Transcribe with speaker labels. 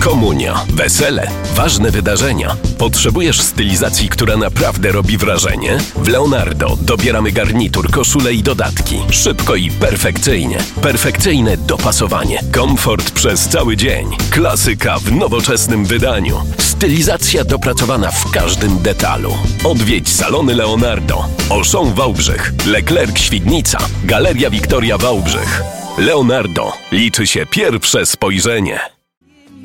Speaker 1: komunia, wesele, ważne wydarzenia. Potrzebujesz stylizacji, która naprawdę robi wrażenie? W Leonardo dobieramy garnitur, koszulę i dodatki. Szybko i perfekcyjnie. Perfekcyjne dopasowanie. Komfort przez cały dzień. Klasyka w nowoczesnym wydaniu. Stylizacja dopracowana w każdym detalu. Odwiedź salony Leonardo. Auchan Wałbrzych, Leclerc Świdnica, Galeria Wiktoria Wałbrzych. Leonardo. Liczy się pierwsze spojrzenie.